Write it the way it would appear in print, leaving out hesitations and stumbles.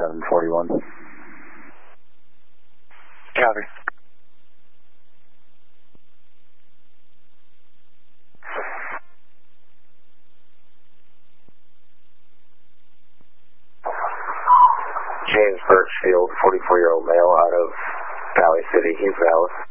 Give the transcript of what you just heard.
1141. Copy. James Birchfield, 44-year-old male out of Valley City. He's valid.